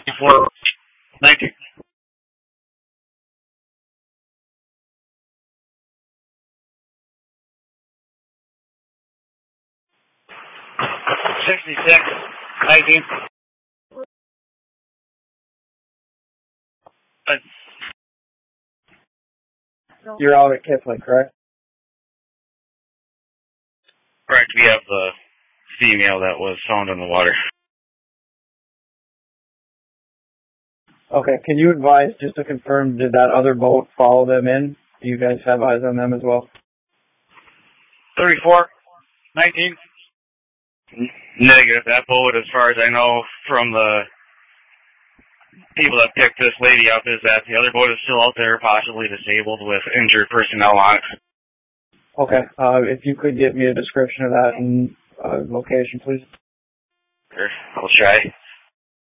34, 19. 66, 19. You're out at Kipling, correct? Correct, we have the female that was found in the water. Okay, can you advise, just to confirm, did that other boat follow them in? Do you guys have eyes on them as well? 34, 19. Negative. That boat, as far as I know from the people that picked this lady up, is that the other boat is still out there, possibly disabled with injured personnel on it. Okay, if you could give me a description of that and location, please. Sure, I'll try.